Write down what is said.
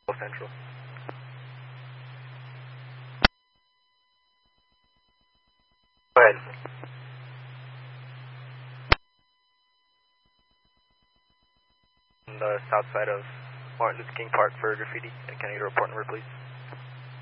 Central. Go ahead. On the south side of Martin Luther King Park for graffiti. And can I get a report number, please?